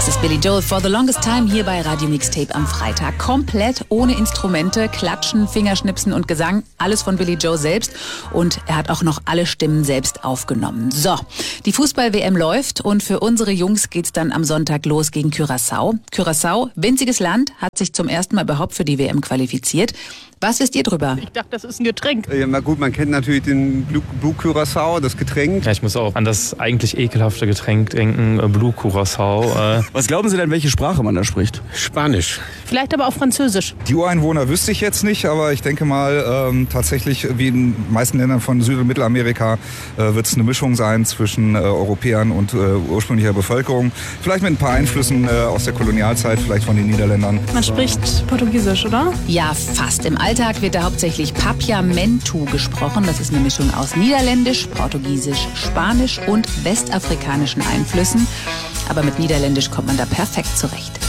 Das ist Billy Joel, For the Longest Time, hier bei Radio Mixtape am Freitag. Komplett ohne Instrumente, Klatschen, Fingerschnipsen und Gesang. Alles von Billy Joel selbst. Und er hat auch noch alle Stimmen selbst aufgenommen. So, die Fußball-WM läuft und für unsere Jungs geht's dann am Sonntag los gegen Curaçao. Curaçao, winziges Land, hat sich zum ersten Mal überhaupt für die WM qualifiziert. Was wisst ihr drüber? Ich dachte, das ist ein Getränk. Ja, na gut, man kennt natürlich den Blue Curaçao, das Getränk. Ja, ich muss auch an das eigentlich ekelhafte Getränk denken, Blue Curaçao. Was glauben Sie denn, welche Sprache man da spricht? Spanisch. Vielleicht aber auch Französisch. Die Ureinwohner wüsste ich jetzt nicht, aber ich denke mal, tatsächlich, wie in den meisten Ländern von Süd- und Mittelamerika, wird es eine Mischung sein zwischen Europäern und ursprünglicher Bevölkerung. Vielleicht mit ein paar Einflüssen aus der Kolonialzeit, vielleicht von den Niederländern. Man spricht Portugiesisch, oder? Ja, fast. Im Alltag wird da hauptsächlich Papiamentu gesprochen. Das ist eine Mischung aus Niederländisch, Portugiesisch, Spanisch und westafrikanischen Einflüssen. Aber mit Niederländisch kommt man da perfekt zurecht.